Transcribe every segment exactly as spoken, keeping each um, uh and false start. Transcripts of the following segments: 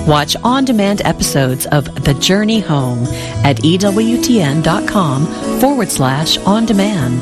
Watch on-demand episodes of The Journey Home at ewtn.com forward slash on-demand.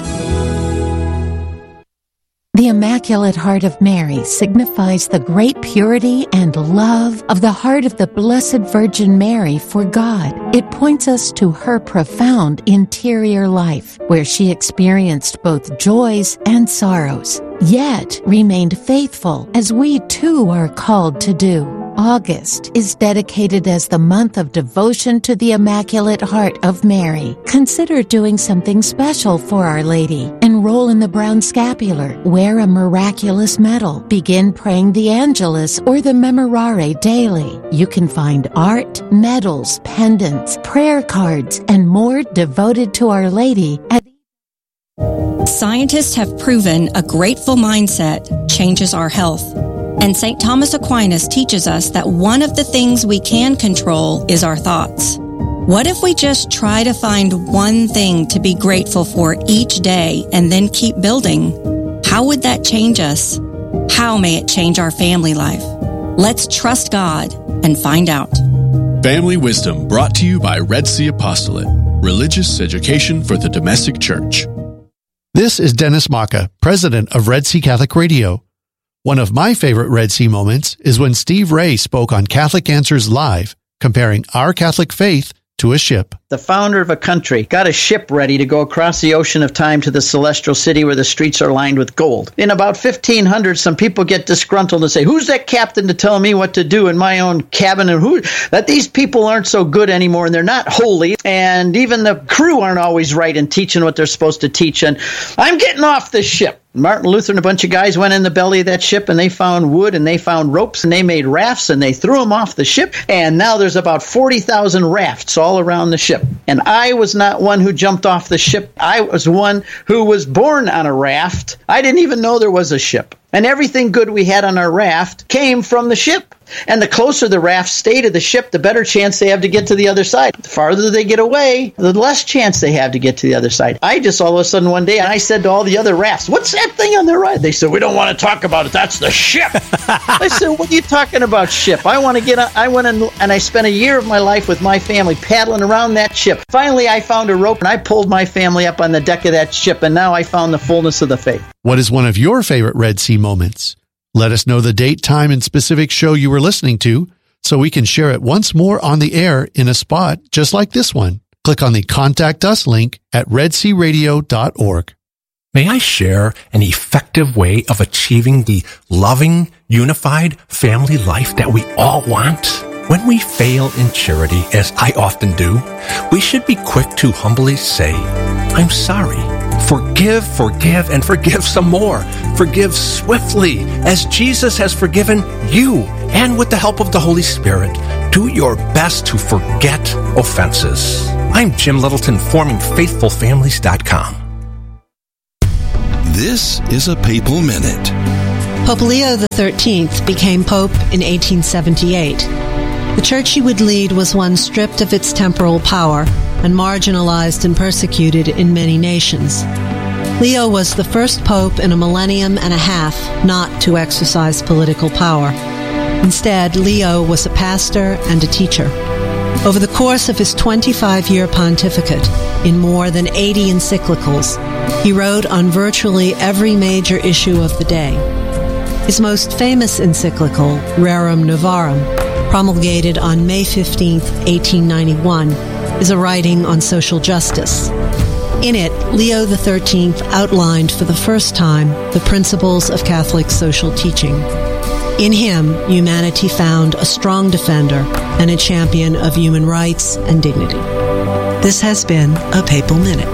The Immaculate Heart of Mary signifies the great purity and love of the heart of the Blessed Virgin Mary for God. It points us to her profound interior life, where she experienced both joys and sorrows, yet remained faithful, as we too are called to do. August is dedicated as the month of devotion to the Immaculate Heart of Mary. Consider doing something special for Our Lady. Enroll in the Brown Scapular. Wear a miraculous medal. Begin praying the Angelus or the Memorare daily. You can find art, medals, pendants, prayer cards, and more devoted to Our Lady at Scientists have proven a grateful mindset changes our health. And Saint Thomas Aquinas teaches us that one of the things we can control is our thoughts. What if we just try to find one thing to be grateful for each day and then keep building? How would that change us? How may it change our family life? Let's trust God and find out. Family Wisdom brought to you by Red Sea Apostolate, religious education for the domestic church. This is Dennis Maka, president of Red Sea Catholic Radio. One of my favorite Red Sea moments is when Steve Ray spoke on Catholic Answers Live, comparing our Catholic faith to a ship. The founder of a country got a ship ready to go across the ocean of time to the celestial city where the streets are lined with gold. In about fifteen hundred, some people get disgruntled and say, who's that captain to tell me what to do in my own cabin? And who that these people aren't so good anymore and they're not holy. And even the crew aren't always right in teaching what they're supposed to teach. And I'm getting off this ship. Martin Luther and a bunch of guys went in the belly of that ship and they found wood and they found ropes and they made rafts and they threw them off the ship. And now there's about forty thousand rafts all around the ship. And I was not one who jumped off the ship. I was one who was born on a raft. I didn't even know there was a ship. And everything good we had on our raft came from the ship. And the closer the raft stay to the ship, the better chance they have to get to the other side. The farther they get away, the less chance they have to get to the other side. I just all of a sudden one day, I said to all the other rafts, what's that thing on the right? They said, we don't want to talk about it. That's the ship. I said, what are you talking about, ship? I want to get on. I went in, and I spent a year of my life with my family paddling around that ship. Finally, I found a rope and I pulled my family up on the deck of that ship. And now I found the fullness of the faith. What is one of your favorite Red Sea moments? Let us know the date, time, and specific show you were listening to so we can share it once more on the air in a spot just like this one. Click on the Contact Us link at red sea radio dot org. May I share an effective way of achieving the loving, unified family life that we all want? When we fail in charity, as I often do, we should be quick to humbly say, I'm sorry. Forgive, forgive, and forgive some more. Forgive swiftly, as Jesus has forgiven you. And with the help of the Holy Spirit, do your best to forget offenses. I'm Jim Littleton, forming faithful families dot com. This is a Papal Minute. Pope Leo the thirteenth became Pope in eighteen seventy-eight. The church he would lead was one stripped of its temporal power and marginalized and persecuted in many nations. Leo was the first pope in a millennium and a half not to exercise political power. Instead, Leo was a pastor and a teacher. Over the course of his twenty-five-year pontificate, in more than eighty encyclicals, he wrote on virtually every major issue of the day. His most famous encyclical, Rerum Novarum, promulgated on May fifteenth, eighteen ninety-one, is a writing on social justice. In it, Leo the thirteenth outlined for the first time the principles of Catholic social teaching. In him, humanity found a strong defender and a champion of human rights and dignity. This has been a Papal Minute.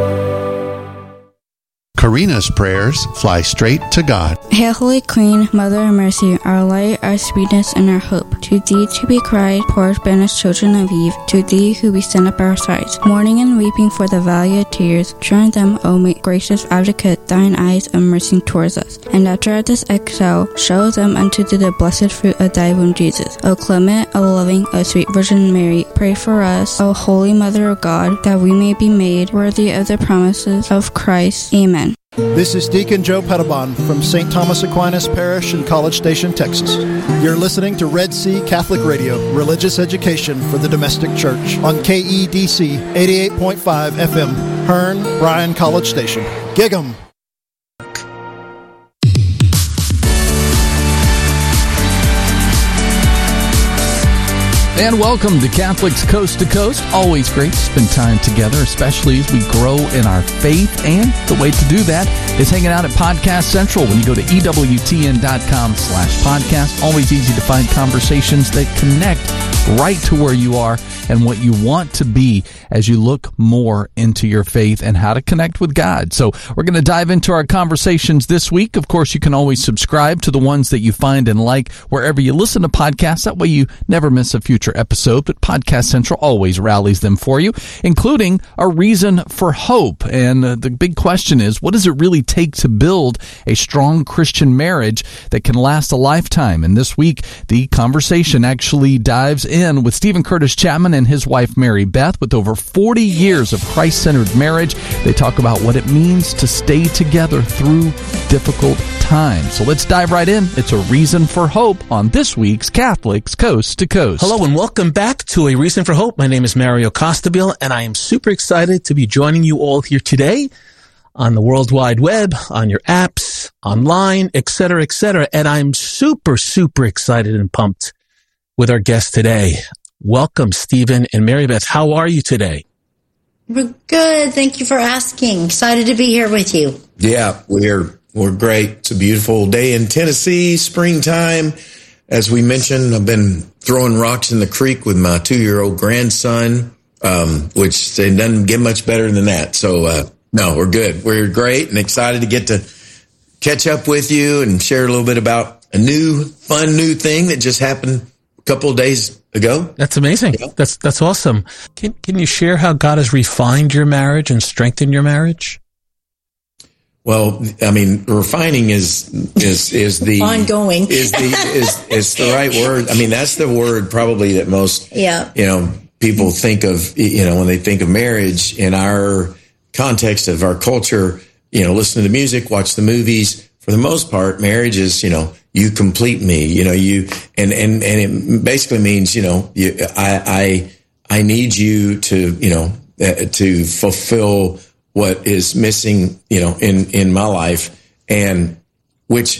Karina's prayers fly straight to God. Hail, Holy Queen, Mother of Mercy, our light, our sweetness, and our hope. To thee to be cried, poor banished children of Eve, to thee who we send up our sighs, mourning and weeping for the valley of tears. Turn them, O my gracious advocate, thine eyes of mercy towards us. And after this exile, show them unto the blessed fruit of thy womb, Jesus. O clement, O loving, O sweet Virgin Mary, pray for us, O Holy Mother of God, that we may be made worthy of the promises of Christ. Amen. This is Deacon Joe Pettibon from Saint Thomas Aquinas Parish in College Station, Texas. You're listening to Red Sea Catholic Radio, religious education for the domestic church on K E D C eighty-eight point five F M, Hearn, Bryan College Station. Gig 'em. And welcome to Catholics Coast to Coast. Always great to spend time together, especially as we grow in our faith. And the way to do that is hanging out at Podcast Central. When you go to E W T N dot com slash podcast, always easy to find conversations that connect right to where you are and what you want to be as you look more into your faith and how to connect with God. So we're going to dive into our conversations this week. Of course, you can always subscribe to the ones that you find and like wherever you listen to podcasts. That way you never miss a future episode, but Podcast Central always rallies them for you, including a reason for hope. And uh, the big question is, what does it really take to build a strong Christian marriage that can last a lifetime? And this week, the conversation actually dives in with Stephen Curtis Chapman and his wife, Mary Beth, with over forty years of Christ-centered marriage. They talk about what it means to stay together through difficult times. So let's dive right in. It's a reason for hope on this week's Catholics Coast to Coast. Hello and welcome back to A Reason for Hope. My name is Mario Costabile, and I am super excited to be joining you all here today on the World Wide Web, on your apps, online, et cetera, et cetera. And I'm super, super excited and pumped with our guest today. Welcome, Stephen and Mary Beth. How are you today? We're good. Thank you for asking. Excited to be here with you. Yeah, we're we're great. It's a beautiful day in Tennessee, springtime. As we mentioned, I've been throwing rocks in the creek with my two-year-old grandson, um, which it doesn't get much better than that. So, uh, no, we're good. We're great and excited to get to catch up with you and share a little bit about a new, fun new thing that just happened a couple of days ago. That's amazing. Yeah. That's that's awesome. Can can you share how God has refined your marriage and strengthened your marriage? Well, I mean, refining is is is the ongoing is the is is the right word. I mean, that's the word probably that most yeah. you know people think of. You know, when they think of marriage in our context of our culture, you know, listen to the music, watch the movies. For the most part, marriage is, you know, you complete me. You know, you and and and it basically means, you know, you, I I I need you to, you know, uh, to fulfill what is missing, you know, in, in my life, and which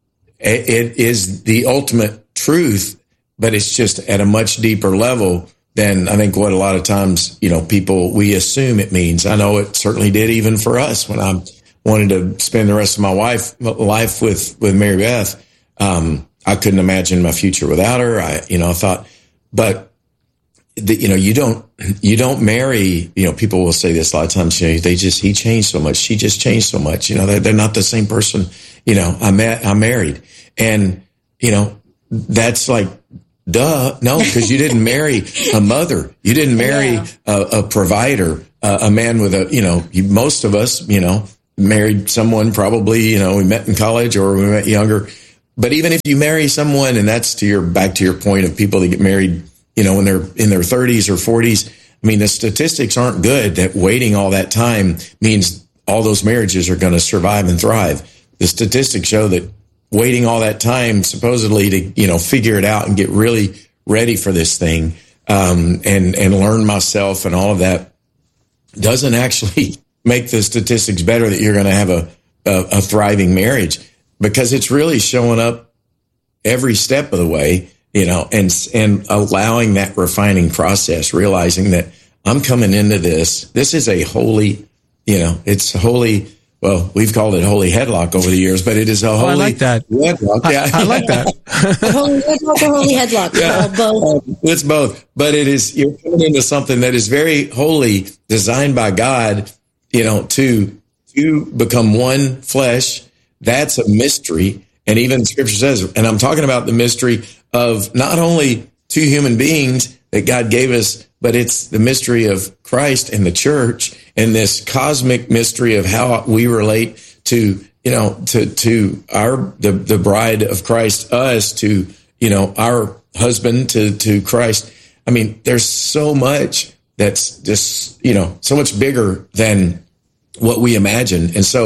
it is the ultimate truth, but it's just at a much deeper level than I think what a lot of times, you know, people, we assume it means. I know it certainly did even for us when I wanted to spend the rest of my wife, life with, with Mary Beth. Um, I couldn't imagine my future without her. I, you know, I thought, but The, you know, you don't, you don't marry, you know, people will say this a lot of times, you know, they just, he changed so much. She just changed so much. You know, they're, they're not the same person. You know, I'm, at, I'm married. And, you know, that's like, duh. No, because you didn't marry a mother. You didn't marry yeah. a, a provider, a, a man with a, you know, most of us, you know, married someone probably, you know, we met in college or we met younger. But even if you marry someone, and that's to your, back to your point of people that get married, you know, when they're in their thirties or forties, I mean, the statistics aren't good that waiting all that time means all those marriages are going to survive and thrive. The statistics show that waiting all that time, supposedly to, you know, figure it out and get really ready for this thing, um, and, and learn myself and all of that doesn't actually make the statistics better that you're going to have a, a, a thriving marriage, because it's really showing up every step of the way. You know, and and allowing that refining process, realizing that I'm coming into this. This is a holy, you know, it's holy. Well, we've called it holy headlock over the years, but it is a holy. Oh, I like that. Headlock. Yeah. I, I like that. Holy headlock or holy headlock? Yeah. Both. Um, it's both, but it is, you're coming into something that is very holy, designed by God. You know, to to become one flesh. That's a mystery, and even Scripture says, and I'm talking about the mystery of not only two human beings that God gave us, but it's the mystery of Christ and the church, and this cosmic mystery of how we relate to, you know, to, to our, the, the bride of Christ, us, to, you know, our husband, to, to Christ. I mean, there's so much that's just, you know, so much bigger than what we imagine. And so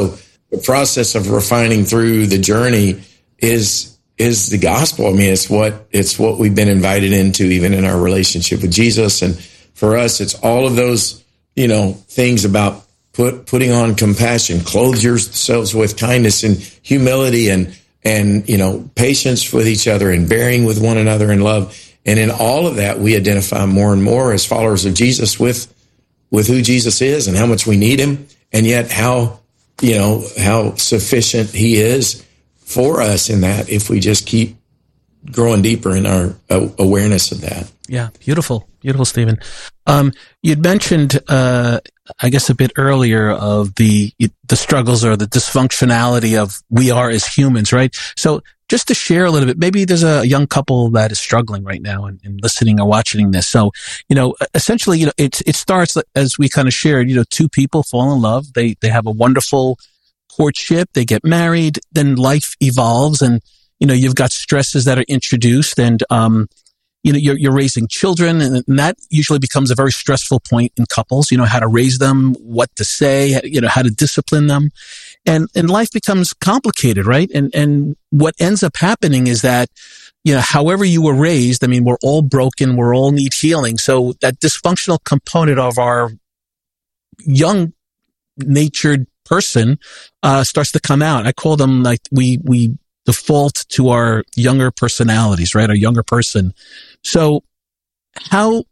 the process of refining through the journey is is the gospel. I mean, it's what it's what we've been invited into, even in our relationship with Jesus. And for us, it's all of those, you know, things about put putting on compassion, clothe yourselves with kindness and humility, and and you know, patience with each other, and bearing with one another in love. And in all of that, we identify more and more as followers of Jesus with with who Jesus is and how much we need him, and yet how, you know, how sufficient he is for us in that, if we just keep growing deeper in our uh, awareness of that. Yeah, beautiful, beautiful, Stephen. Um, you'd mentioned, uh, I guess, a bit earlier of the the struggles or the dysfunctionality of we are as humans, right? So just to share a little bit, maybe there's a young couple that is struggling right now and, and listening or watching this. So, you know, essentially, you know, it it starts as we kind of shared. You know, two people fall in love. They they have a wonderful courtship. They get married. Then life evolves, and you know, you've got stresses that are introduced, and um, you know, you're you're raising children, and, and that usually becomes a very stressful point in couples. You know, how to raise them, what to say, you know, how to discipline them. And, and life becomes complicated, right? And, and what ends up happening is that, you know, however you were raised, I mean, we're all broken, we're all need healing. So that dysfunctional component of our young natured person, uh, starts to come out. I call them like we, we default to our younger personalities, right? Our younger person. So how,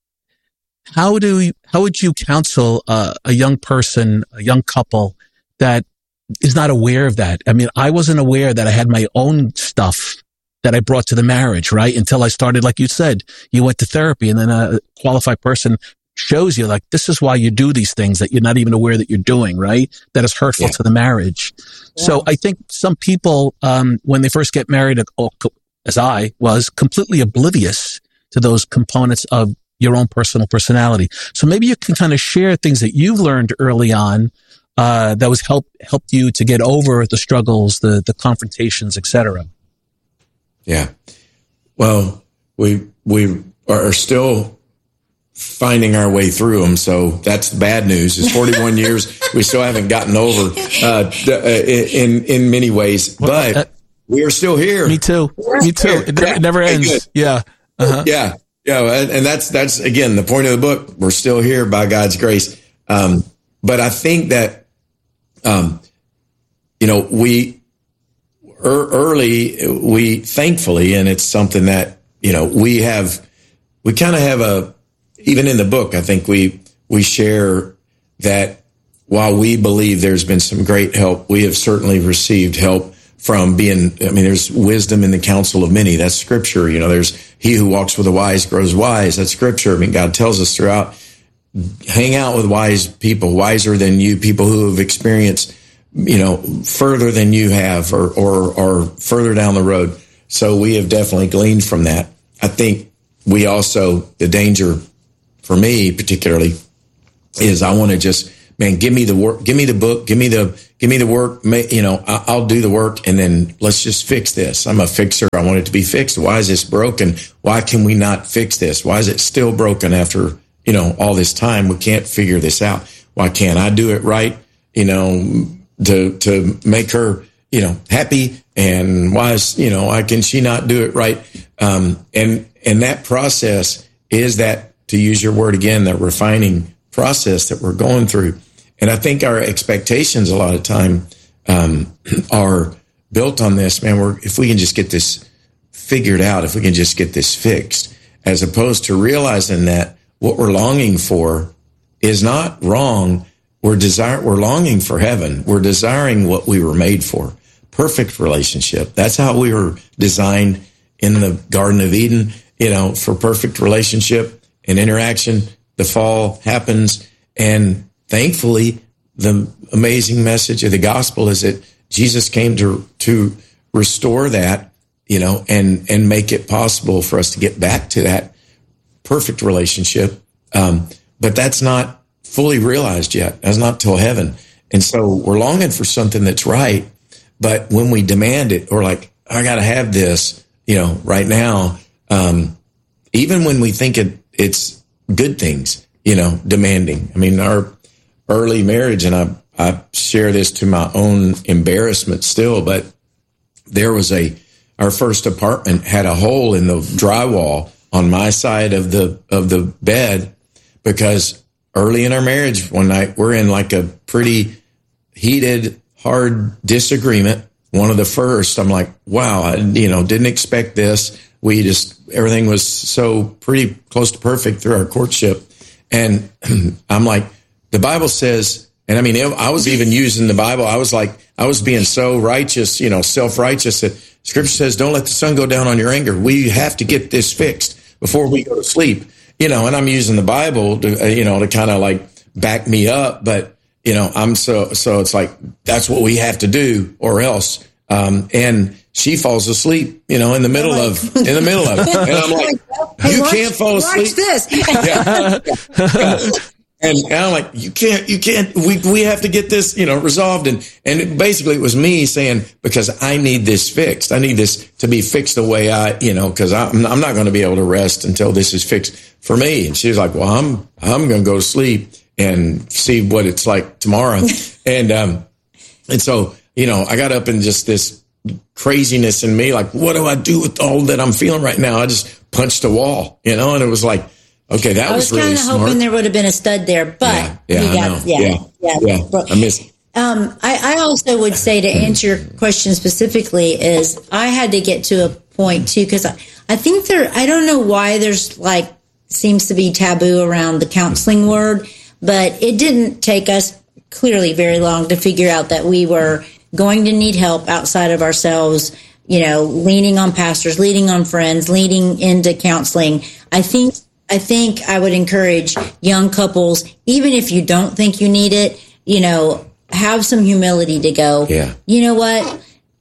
how do you, how would you counsel uh, a young person, a young couple that is not aware of that? I mean, I wasn't aware that I had my own stuff that I brought to the marriage, right? Until I started, like you said, you went to therapy, and then a qualified person shows you, like, this is why you do these things that you're not even aware that you're doing, right? That is hurtful yeah. to the marriage. Yeah. So I think some people, um, when they first get married, as I was, completely oblivious to those components of your own personal personality. So maybe you can kind of share things that you've learned early on Uh, that was help helped you to get over the struggles, the the confrontations, et cetera. Yeah, well, we we are still finding our way through them. So that's the bad news. It's forty-one years. We still haven't gotten over uh, in in many ways, but uh, we are still here. Me too. Me too. It, it never ends. Yeah. Uh-huh. Yeah. Yeah. And, and that's that's again the point of the book. We're still here by God's grace. Um, but I think that. Um, you know, we er, early, we thankfully, and it's something that, you know, we have, we kind of have a, even in the book, I think we, we share that while we believe there's been some great help, we have certainly received help from being, I mean, there's wisdom in the counsel of many. That's scripture. You know, there's he who walks with the wise grows wise. That's scripture. I mean, God tells us throughout, hang out with wise people, wiser than you, people who have experienced, you know, further than you have, or, or, or further down the road. So we have definitely gleaned from that. I think we also, the danger for me particularly is I want to just, man, give me the work, give me the book, give me the, give me the work, you know, I'll do the work, and then let's just fix this. I'm a fixer. I want it to be fixed. Why is this broken? Why can we not fix this? Why is it still broken after, you know, all this time? We can't figure this out. Why can't I do it right? You know, to, to make her, you know, happy. And why is, you know, why can she not do it right? Um, and, and that process is that, to use your word again, that refining process that we're going through. And I think our expectations a lot of time, um, are built on this, man, we're, if we can just get this figured out, if we can just get this fixed, as opposed to realizing that what we're longing for is not wrong. We're desire, we're longing for heaven. We're desiring what we were made for. Perfect relationship. That's how we were designed in the Garden of Eden, you know, for perfect relationship and interaction. The fall happens. And thankfully, the amazing message of the gospel is that Jesus came to, to restore that, you know, and, and make it possible for us to get back to that perfect relationship. Um, but that's not fully realized yet. That's not till heaven. And so we're longing for something that's right. But when we demand it, or like, I got to have this, you know, right now, um, even when we think it, it's good things, you know, demanding. I mean, our early marriage, and I, I share this to my own embarrassment still, but there was a, our first apartment had a hole in the drywall on my side of the, of the bed, because early in our marriage one night, we're in like a pretty heated, hard disagreement. One of the first, I'm like, wow, I, you know, didn't expect this. We just, everything was so pretty close to perfect through our courtship. And I'm like, the Bible says, and I mean, I was even using the Bible. I was like, I was being so righteous, you know, self-righteous that Scripture says, don't let the sun go down on your anger. We have to get this fixed before we go to sleep, you know, and I'm using the Bible to, you know, to kind of like back me up. But, you know, I'm so, so it's like, that's what we have to do or else. Um, and she falls asleep, you know, in the middle of, in the middle of it. And I'm like, hey, you watch, can't fall asleep. Watch this. Yeah. Yeah. And, and I'm like, you can't, you can't, we, we have to get this, you know, resolved. And, and it, basically it was me saying, because I need this fixed. I need this to be fixed the way I, you know, cause I'm, I'm not going to be able to rest until this is fixed for me. And she was like, well, I'm, I'm going to go to sleep and see what it's like tomorrow. and, um, and so, you know, I got up in just this craziness in me, like, what do I do with all that I'm feeling right now? I just punched a wall, you know, and it was like, okay, that I was, was really kind of smart. hoping there would have been a stud there, but yeah, yeah, we I got, know. yeah, yeah, yeah, yeah, yeah. I miss it. Um, I, I also would say, to answer your question specifically, is I had to get to a point too, because I, I think there, I don't know why there's like, seems to be taboo around the counseling word, but it didn't take us clearly very long to figure out that we were going to need help outside of ourselves, you know, leaning on pastors, leaning on friends, leaning into counseling. I think, I think I would encourage young couples, even if you don't think you need it, you know, have some humility to go, yeah. You know what?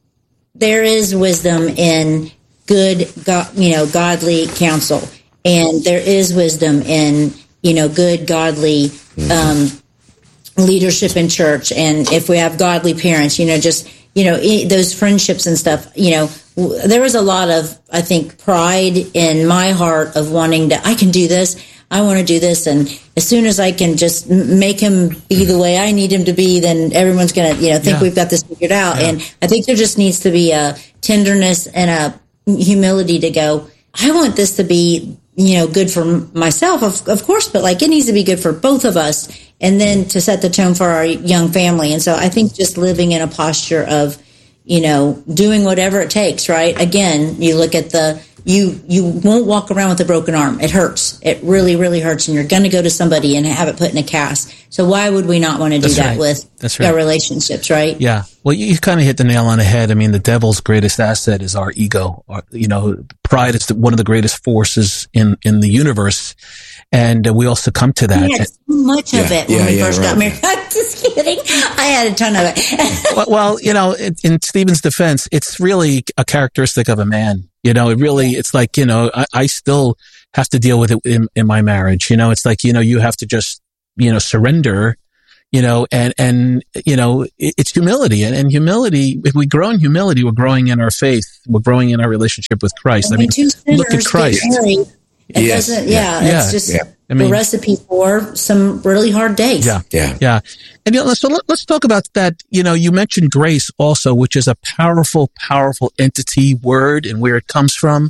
There is wisdom in good, God, you know, godly counsel. And there is wisdom in, you know, good, godly, um, leadership in church. And if we have godly parents, you know, just, you know, those friendships and stuff, you know, there was a lot of, I think, pride in my heart of wanting to, I can do this. I want to do this. And as soon as I can just make him be the way I need him to be, then everyone's going to, you know, think Yeah. we've got this figured out. Yeah. And I think there just needs to be a tenderness and a humility to go, I want this to be, you know, good for myself, of, of course, but like it needs to be good for both of us, and then to set the tone for our young family. And so I think just living in a posture of, you know, doing whatever it takes, right? Again, you look at the, you, you won't walk around with a broken arm. It hurts. It really, really hurts. And you're going to go to somebody and have it put in a cast. So why would we not want to do That's that right. with That's right. our relationships, right? Yeah. Well, you, you kind of hit the nail on the head. I mean, the devil's greatest asset is our ego. Our, you know, pride is the, one of the greatest forces in, in the universe. And uh, we all succumb to that. We had so much of Yeah. it when Yeah, we yeah, first right. got married. I'm just kidding. I had a ton of it. well, well, you know, in, in Stephen's defense, it's really a characteristic of a man. You know, it really, it's like, you know, I, I still have to deal with it in, in my marriage. You know, it's like, you know, you have to just, you know, surrender, you know, and, and, you know, it, it's humility. And, and humility, if we grow in humility, we're growing in our faith. We're growing in our relationship with Christ. When I mean, two look at sinners Christ. get married, it Yes. doesn't, yeah, Yeah. it's just Yeah. I mean- the recipe for some really hard days. Yeah. Yeah. Yeah. And, you know, so let, let's talk about that. You know, you mentioned grace also, which is a powerful, powerful entity word and where it comes from.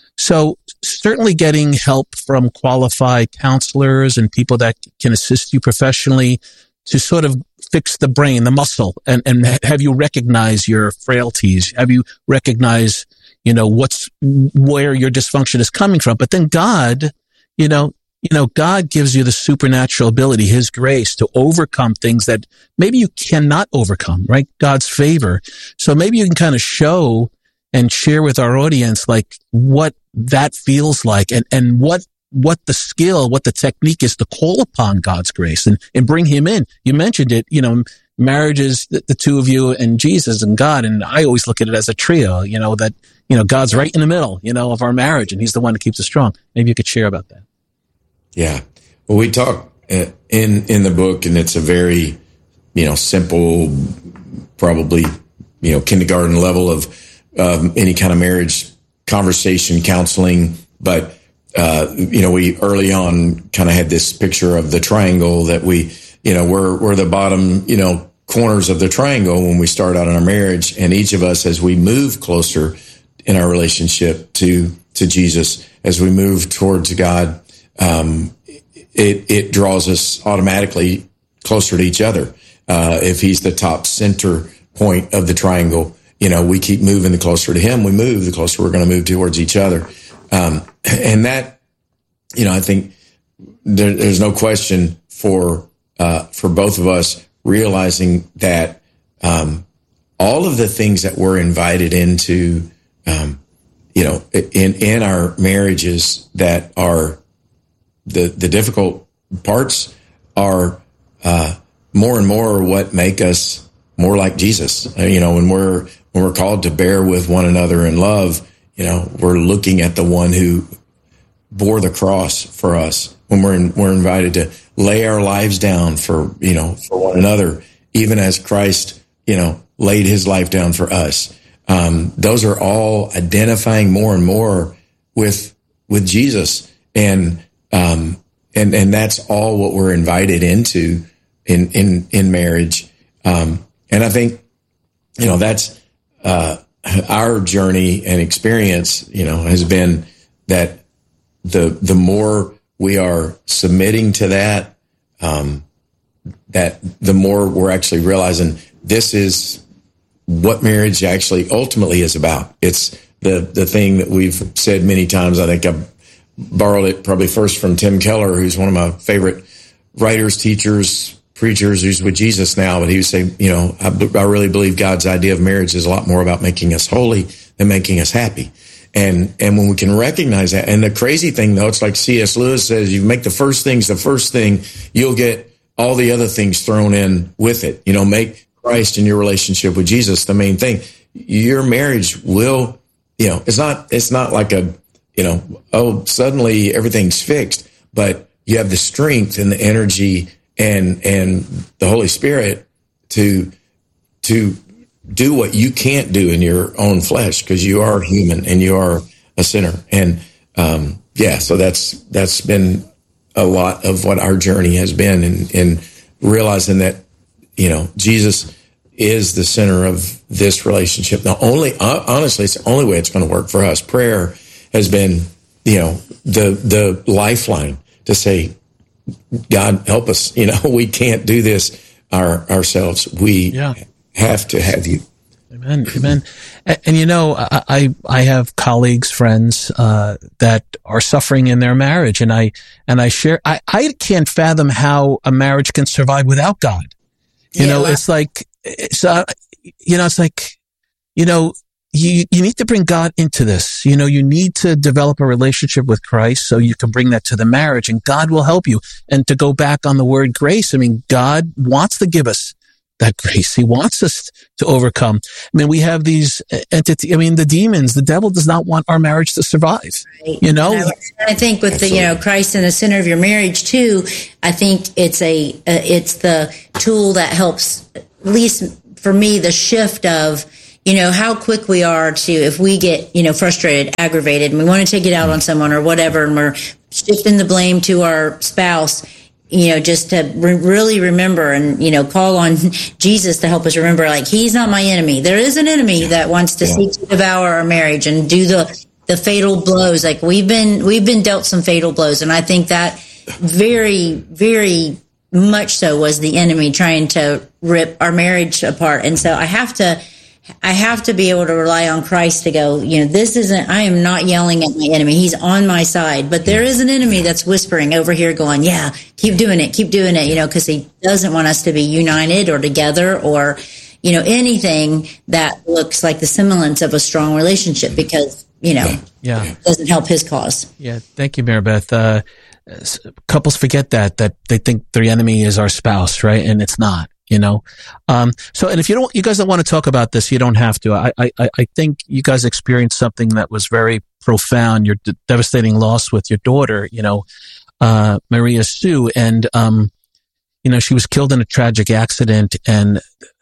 So certainly getting help from qualified counselors and people that can assist you professionally to sort of fix the brain, the muscle, and, and have you recognize your frailties? Have you recognize, you know, what's, where your dysfunction is coming from? But then God, you know, you know, God gives you the supernatural ability, His grace to overcome things that maybe you cannot overcome, right? God's favor. So maybe you can kind of show and share with our audience, like what that feels like and, and what, what the skill, what the technique is to call upon God's grace and, and bring Him in. You mentioned it, you know, marriage is the, the two of you and Jesus and God. And I always look at it as a trio, you know, that, you know, God's right in the middle, you know, of our marriage, and He's the one that keeps us strong. Maybe you could share about that. Yeah. Well, we talk uh, in, in the book, and it's a very, you know, simple, probably, you know, kindergarten level of um, any kind of marriage conversation, counseling. But, uh, you know, we early on kind of had this picture of the triangle that we, you know, we're, we're the bottom, you know, corners of the triangle when we start out in our marriage, and each of us, as we move closer in our relationship to to Jesus, as we move towards God, um, it it draws us automatically closer to each other. Uh, if he's the top center point of the triangle, you know, we keep moving. The closer to him we move, the closer we're going to move towards each other. Um, and that, you know, I think there, there's no question for uh, for both of us realizing that um, all of the things that we're invited into, um, you know, in in our marriages that are the the difficult parts are uh, more and more what make us more like Jesus. You know, when we're when we're called to bear with one another in love, you know, we're looking at the one who bore the cross for us. When we're in, we're invited to lay our lives down for, you know, for one another, even as Christ, you know, laid his life down for us. Um, those are all identifying more and more with with Jesus, and um, and and that's all what we're invited into in in in marriage. Um, and I think, you know, that's uh, our journey and experience. You know, has been that the the more we are submitting to that, um, that the more we're actually realizing this is what marriage actually ultimately is about. It's the the thing that we've said many times. I think I borrowed it probably first from Tim Keller, who's one of my favorite writers, teachers, preachers, who's with Jesus now. But he would say, you know, I, I really believe God's idea of marriage is a lot more about making us holy than making us happy. And and when we can recognize that, and the crazy thing though, it's like C S Lewis says, you make the first things the first thing, you'll get all the other things thrown in with it. You know, make Christ and your relationship with Jesus the main thing. Your marriage will, you know, it's not it's not like a, you know, oh, suddenly everything's fixed, but you have the strength and the energy and and the Holy Spirit to to do what you can't do in your own flesh, because you are human and you are a sinner. And um, yeah, so that's that's been a lot of what our journey has been, in, in realizing that, you know, Jesus is the center of this relationship. The only, honestly, it's the only way it's going to work for us. Prayer has been, you know, the the lifeline to say, God, help us. You know, we can't do this our, ourselves. We yeah. have to have you. Amen. Amen. And, and you know, I, I have colleagues, friends, uh, that are suffering in their marriage, and I, and I share, I, I can't fathom how a marriage can survive without God. You yeah, know, well, it's like, it's, uh, you know, it's like, you know, you, you need to bring God into this. You know, you need to develop a relationship with Christ so you can bring that to the marriage, and God will help you. And to go back on the word grace, I mean, God wants to give us that grace. He wants us to overcome. I mean, we have these entities. I mean, the demons, the devil does not want our marriage to survive. Right. You know? And I think with Absolutely. the, you know, Christ in the center of your marriage too, I think it's a, uh, it's the tool that helps, at least for me, the shift of, you know, how quick we are to, if we get, you know, frustrated, aggravated, and we want to take it out on someone or whatever, and we're shifting the blame to our spouse, you know, just to re- really remember and, you know, call on Jesus to help us remember, like, he's not my enemy. There is an enemy that wants to yeah. seek to devour our marriage and do the, the fatal blows. Like, we've been, we've been dealt some fatal blows. And I think that very, very much so was the enemy trying to rip our marriage apart. And so I have to, I have to be able to rely on Christ to go, you know, this isn't, I am not yelling at my enemy. He's on my side. But there is an enemy that's whispering over here going, yeah, keep doing it, keep doing it, you know, because he doesn't want us to be united or together or, you know, anything that looks like the semblance of a strong relationship, because, you know, yeah. it doesn't help his cause. Yeah. Thank you, Maribeth. Uh, couples forget that, that they think their enemy is our spouse, right? And it's not. You know, um, so, and if you don't, you guys don't want to talk about this, you don't have to. I, I, I think you guys experienced something that was very profound, your d- devastating loss with your daughter, you know, uh, Maria Sue. And, um, you know, she was killed in a tragic accident. And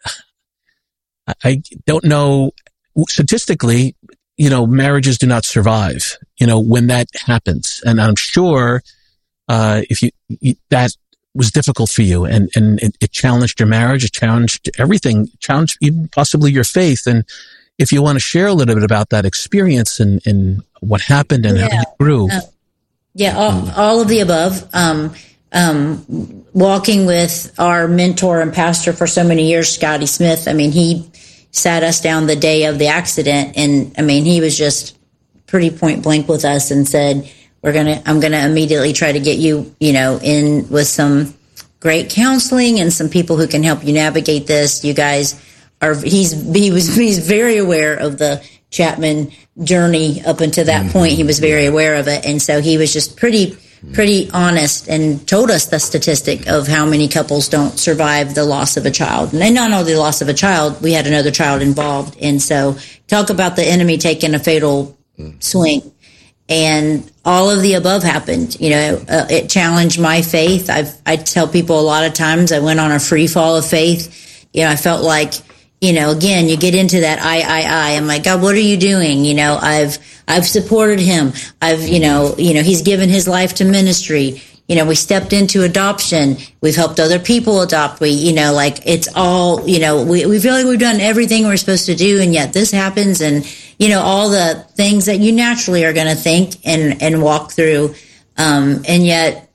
I, I don't know, statistically, you know, marriages do not survive, you know, when that happens. And I'm sure, uh, if you, you that, was difficult for you, and, and it, it challenged your marriage, it challenged everything, challenged even possibly your faith. And if you want to share a little bit about that experience and, and what happened and yeah. how you grew. Uh, yeah, all, all of the above. Um, um, walking with our mentor and pastor for so many years, Scotty Smith, I mean, he sat us down the day of the accident, and I mean, he was just pretty point blank with us and said, We're gonna. I'm gonna immediately try to get you, you know, in with some great counseling and some people who can help you navigate this. You guys are. He's he was he's very aware of the Chapman journey up until that mm-hmm. point. He was very aware of it, and so he was just pretty pretty honest and told us the statistic of how many couples don't survive the loss of a child. And not only the loss of a child, we had another child involved, and so talk about the enemy taking a fatal mm-hmm. swing. And all of the above happened. You know, uh, it challenged my faith. I've, I tell people a lot of times I went on a free fall of faith. You know, I felt like, you know, again, you get into that I, I, I. I'm like, God, what are you doing? You know, I've, I've supported him. I've, you know, you know, he's given his life to ministry. You know, we stepped into adoption. We've helped other people adopt. We, you know, like it's all, you know, we, we feel like we've done everything we're supposed to do. And yet this happens. And, you know, all the things that you naturally are going to think and, and walk through. Um, and yet,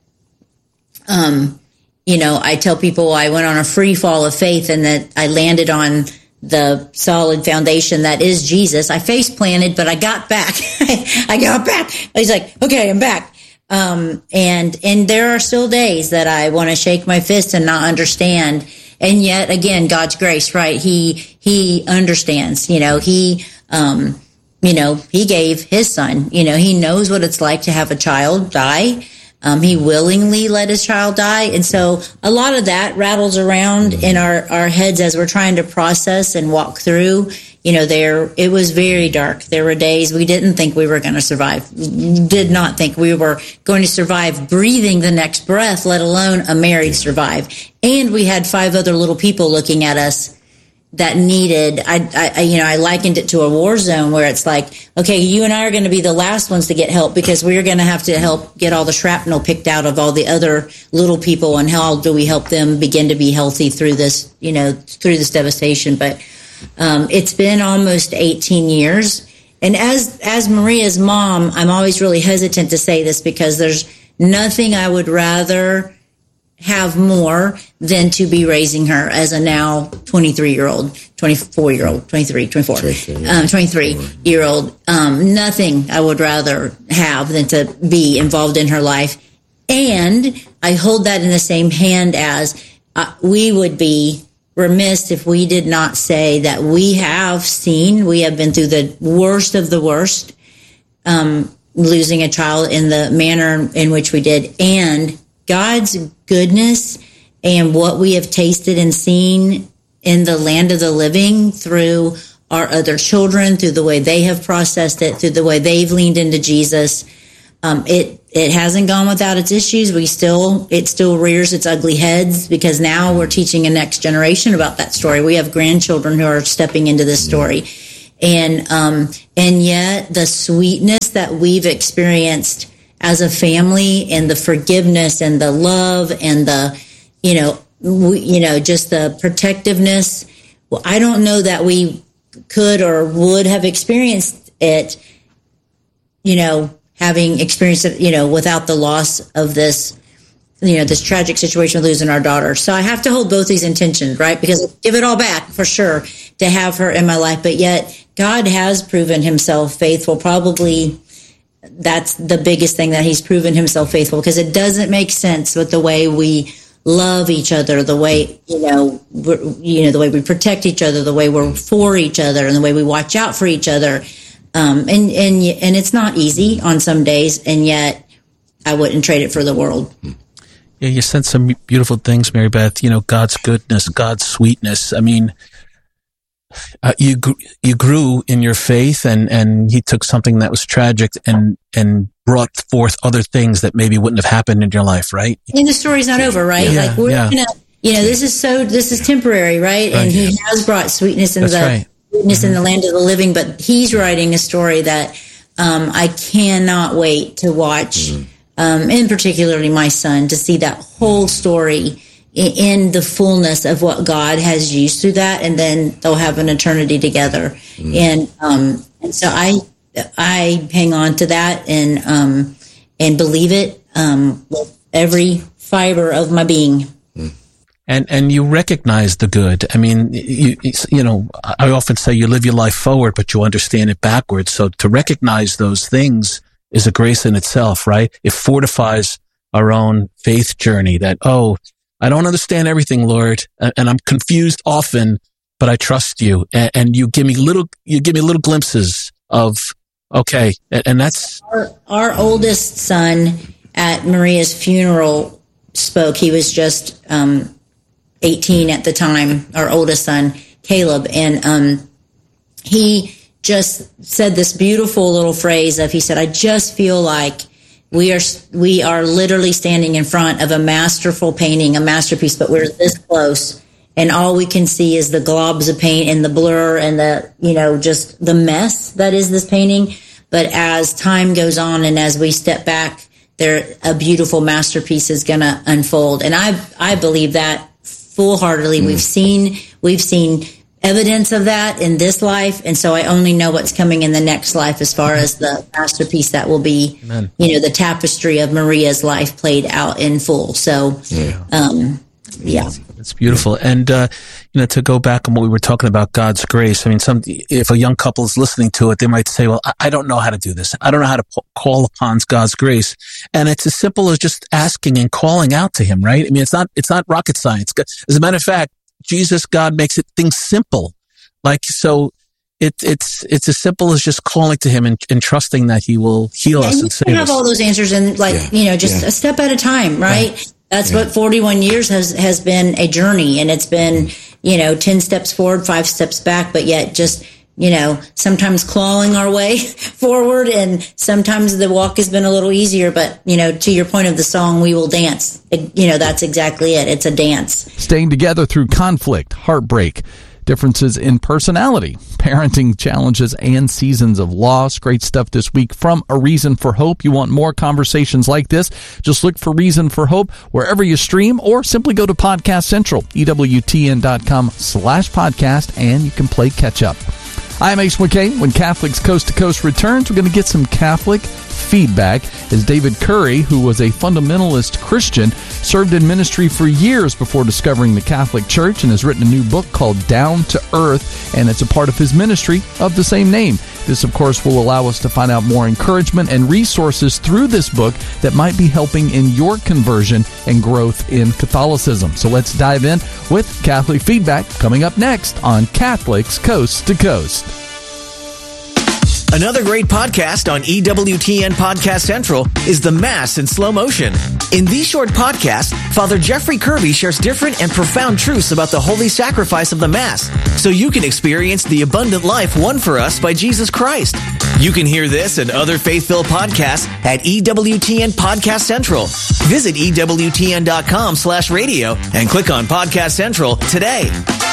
um, you know, I tell people I went on a free fall of faith and that I landed on the solid foundation that is Jesus. I face planted, but I got back. I got back. He's like, okay, I'm back. Um, and, and there are still days that I want to shake my fist and not understand. And yet again, God's grace, right? He, he understands, you know, he, um, you know, he gave his son, you know, he knows what it's like to have a child die. Um, he willingly let his child die. And so a lot of that rattles around in our, our heads as we're trying to process and walk through. You know, there, it was very dark. There were days we didn't think we were going to survive. Did not think we were going to survive breathing the next breath, let alone a married survive. And we had five other little people looking at us that needed, I, I, you know, I likened it to a war zone where it's like, okay, you and I are going to be the last ones to get help because we're going to have to help get all the shrapnel picked out of all the other little people. And how do we help them begin to be healthy through this, you know, through this devastation? But um, it's been almost eighteen years. And as, as Maria's mom, I'm always really hesitant to say this because there's nothing I would rather have more than to be raising her as a now twenty-three year old, twenty-four year old, twenty-three, twenty-four, um, twenty-three year old. Um, nothing I would rather have than to be involved in her life. And I hold that in the same hand as uh, we would be remiss if we did not say that we have seen, we have been through the worst of the worst, um, losing a child in the manner in which we did. And God's goodness and what we have tasted and seen in the land of the living through our other children, through the way they have processed it, through the way they've leaned into Jesus. Um, it, it hasn't gone without its issues. We still, it still rears its ugly heads because now we're teaching a next generation about that story. We have grandchildren who are stepping into this story. And, um, and yet the sweetness that we've experienced as a family and the forgiveness and the love and the, you know, we, you know, just the protectiveness. Well, I don't know that we could or would have experienced it, you know, having experienced it, you know, without the loss of this, you know, this tragic situation with losing our daughter. So I have to hold both these intentions, right? Because give it all back for sure to have her in my life. But yet God has proven himself faithful. Probably that's the biggest thing, that he's proven himself faithful, because it doesn't make sense with the way we love each other, the way, you know, we're, you know, the way we protect each other, the way we're for each other, and the way we watch out for each other. Um, and, and, and it's not easy on some days, and yet I wouldn't trade it for the world. Yeah, you said some beautiful things, Mary Beth, you know, God's goodness, God's sweetness. I mean, uh, you, gr- you grew in your faith, and, and he took something that was tragic and, and brought forth other things that maybe wouldn't have happened in your life, right? And the story's not over, right? Yeah, like we're yeah. gonna, you know, this is so, this is temporary, right? Right. And he has brought sweetness in That's the, right. sweetness Mm-hmm. in the land of the living, but he's writing a story that, um, I cannot wait to watch, mm-hmm. um, and particularly my son, to see that whole story in, in the fullness of what God has used through that, and then they'll have an eternity together. Mm. And um, and so I I hang on to that and um, and believe it um, with every fiber of my being. And, and you recognize the good. I mean, you, you know, I often say you live your life forward, but you understand it backwards. So to recognize those things is a grace in itself, right? It fortifies our own faith journey that, oh, I don't understand everything, Lord, and I'm confused often, but I trust you. And, and you give me little, you give me little glimpses of, okay. And that's our, our oldest son at Maria's funeral spoke. He was just, um, eighteen at the time, our oldest son, Caleb. And um, he just said this beautiful little phrase of, he said, I just feel like we are we are literally standing in front of a masterful painting, a masterpiece, but we're this close. And all we can see is the globs of paint and the blur and the, you know, just the mess that is this painting. But as time goes on and as we step back, there a beautiful masterpiece is going to unfold. And I I believe that full-heartedly. Mm. We've seen, we've seen evidence of that in this life. And so I only know what's coming in the next life as far as the masterpiece that will be, Amen. You know, the tapestry of Maria's life played out in full. So, yeah. um, yeah. It's beautiful. And, uh, you know, to go back on what we were talking about, God's grace. I mean, some, if a young couple is listening to it, they might say, well, I, I don't know how to do this. I don't know how to p- call upon God's grace. And it's as simple as just asking and calling out to him, right? I mean, it's not, it's not rocket science. As a matter of fact, Jesus, God makes it things simple. Like, so it, it's, it's as simple as just calling to him and, and trusting that he will heal yeah, us and, and save us. You have us. all those answers in like, yeah. you know, just yeah. a step at a time, right? right. That's yeah. what forty-one years has, has been a journey, and it's been, you know, ten steps forward, five steps back, but yet just, you know, sometimes clawing our way forward, and sometimes the walk has been a little easier, but, you know, to your point of the song, we will dance. It, you know, that's exactly it. It's a dance. Staying together through conflict, heartbreak, differences in personality, parenting challenges, and seasons of loss. Great stuff this week from A Reason for Hope. You want more conversations like this? Just look for Reason for Hope wherever you stream, or simply go to Podcast Central, EWTN.com slash podcast, and you can play catch up. I'm Ace McKay. When Catholics Coast to Coast returns, we're going to get some Catholic feedback as David Curry, who was a fundamentalist Christian, served in ministry for years before discovering the Catholic Church and has written a new book called Down to Earth, and it's a part of his ministry of the same name. This, of course, will allow us to find out more encouragement and resources through this book that might be helping in your conversion and growth in Catholicism. So let's dive in with Catholic feedback coming up next on Catholics Coast to Coast. Another great podcast on E W T N Podcast Central is The Mass in Slow Motion. In these short podcasts, Father Jeffrey Kirby shares different and profound truths about the holy sacrifice of the Mass, so you can experience the abundant life won for us by Jesus Christ. You can hear this and other faith-filled podcasts at E W T N Podcast Central. Visit E W T N dot com slash radio and click on Podcast Central today.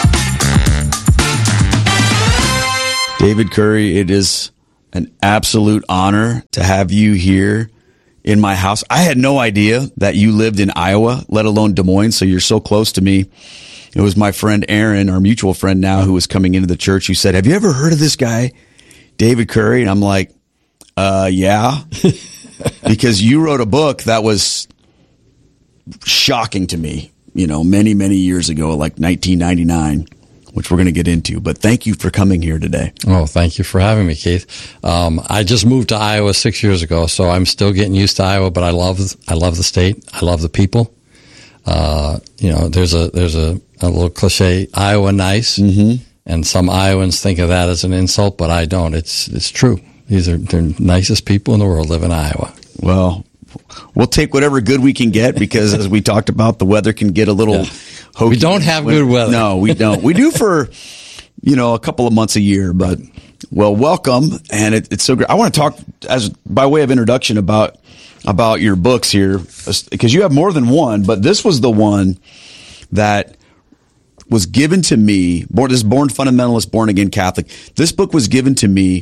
David Curry, it is an absolute honor to have you here in my house. I had no idea that you lived in Iowa, let alone Des Moines, so you're so close to me. It was my friend Aaron, our mutual friend now, who was coming into the church, who said, have you ever heard of this guy, David Curry? And I'm like, uh, yeah, because you wrote a book that was shocking to me, you know, many, many years ago, like nineteen ninety-nine. Which we're going to get into, but thank you for coming here today. Oh, thank you for having me, Keith. Um, I just moved to Iowa six years ago, so I'm still getting used to Iowa, but I love, I love the state. I love the people. Uh, you know, there's a, there's a, a little cliche, Iowa nice, mm-hmm. and some Iowans think of that as an insult, but I don't. It's, it's true. These are, they're the nicest people in the world live in Iowa. Well, we'll take whatever good we can get, because as we talked about, the weather can get a little yeah. hokey. We don't have good weather. No, we don't. We do for, you know, a couple of months a year, but well, welcome. And it, it's so great. I want to talk as by way of introduction about, about your books here, because you have more than one, but this was the one that was given to me. Born, this Born Fundamentalist, Born Again Catholic. This book was given to me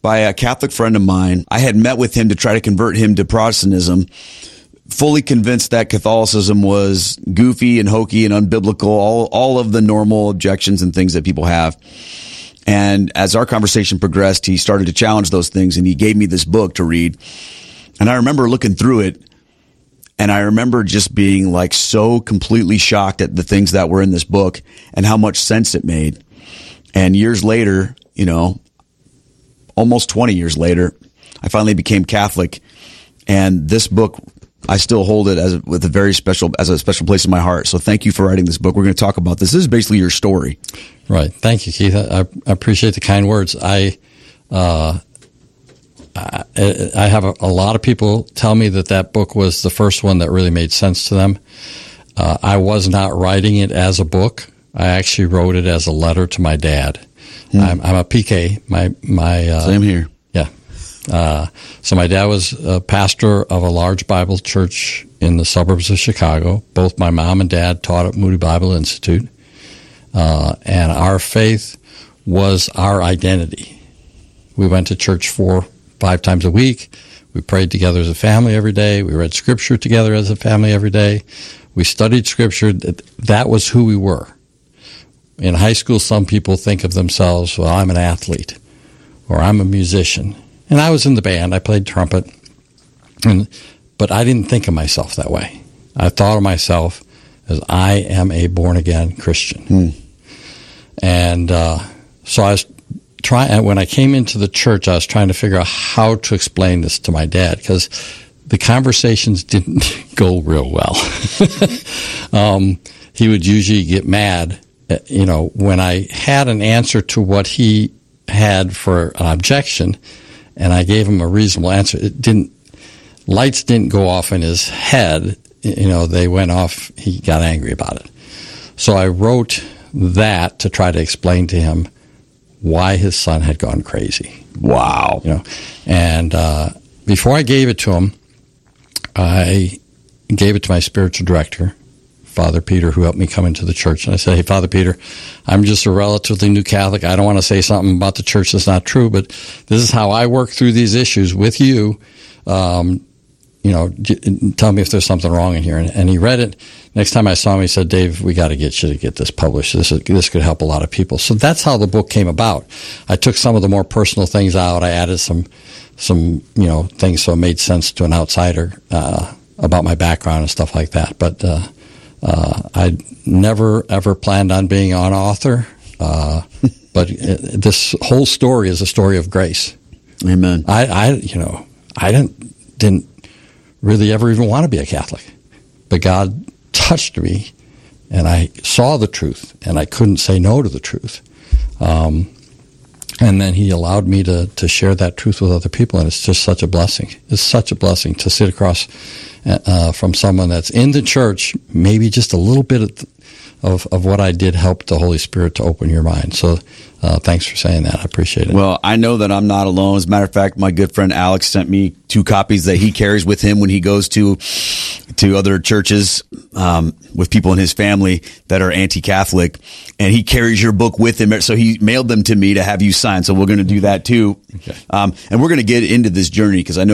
by a Catholic friend of mine. I had met with him to try to convert him to Protestantism, fully convinced that Catholicism was goofy and hokey and unbiblical, all, all of the normal objections and things that people have. And as our conversation progressed, he started to challenge those things, and he gave me this book to read. And I remember looking through it, and I remember just being like so completely shocked at the things that were in this book and how much sense it made. And years later, you know, almost twenty years later, I finally became Catholic, and this book, I still hold it as a, with a very special, as a special place in my heart. So thank you for writing this book. We're going to talk about this. This is basically your story. Right. Thank you, Keith. I, I appreciate the kind words. I, uh, I, I have a, a lot of people tell me that that book was the first one that really made sense to them. Uh, I was not writing it as a book. I actually wrote it as a letter to my dad. Hmm. I'm, I'm a P K. My, my, uh, Same here. Yeah. Uh, so my dad was a pastor of a large Bible church in the suburbs of Chicago. Both my mom and dad taught at Moody Bible Institute. Uh, and our faith was our identity. We went to church four, five times a week. We prayed together as a family every day. We read Scripture together as a family every day. We studied Scripture. That was who we were. In high school, some people think of themselves, well, I'm an athlete, or I'm a musician. And I was in the band. I played trumpet. And, but I didn't think of myself that way. I thought of myself as I am a born-again Christian. Hmm. And uh, so I was trying, when I came into the church, I was trying to figure out how to explain this to my dad, because the conversations didn't go real well. um, he would usually get mad, you know, when I had an answer to what he had for an objection, and I gave him a reasonable answer. It didn't, lights didn't go off in his head. You know, they went off. He got angry about it. So I wrote that to try to explain to him why his son had gone crazy. Wow. You know, and uh, before I gave it to him, I gave it to my spiritual director, Father Peter, who helped me come into the church. And I said, hey, Father Peter, I'm just a relatively new Catholic. I don't want to say something about the church that's not true, but this is how I work through these issues with you. Um, you know, tell me if there's something wrong in here. And, and he read it. Next time I saw him, he said, Dave, we got to get you to get this published. This is, this could help a lot of people. So that's how the book came about. I took some of the more personal things out. I added some, some, you know, things so it made sense to an outsider, uh, about my background and stuff like that. But, uh, uh, I never ever planned on being an author. Uh, but it, this whole story is a story of grace. Amen. I, I, you know, I didn't, didn't really ever even want to be a Catholic, but God touched me, and I saw the truth, and I couldn't say no to the truth. Um, and then he allowed me to, to share that truth with other people, and it's just such a blessing. It's such a blessing to sit across uh, from someone that's in the church. Maybe just a little bit of, of, of what I did helped the Holy Spirit to open your mind. So uh, thanks for saying that. I appreciate it. Well, I know that I'm not alone. As a matter of fact, my good friend Alex sent me two copies that he carries with him when he goes to to other churches um, with people in his family that are anti-Catholic, and he carries your book with him. So he mailed them to me to have you sign. So we're going to do that too. Okay. Um, and we're going to get into this journey because I know